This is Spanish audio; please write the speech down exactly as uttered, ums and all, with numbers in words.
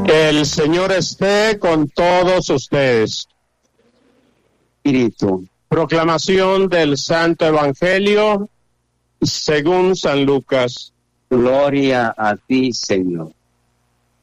El Señor esté con todos ustedes. Espíritu. Proclamación del Santo Evangelio según San Lucas. Gloria a ti, Señor.